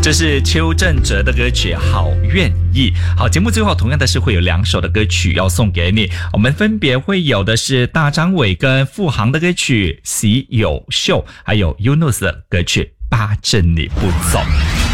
这是邱振哲的歌曲《好愿意》。好，节目最后同样的是会有2首的歌曲要送给你，我们分别会有的是大张伟跟付航的歌曲《喜有秀》，还有 Yunus 的歌曲《扒着你不走》。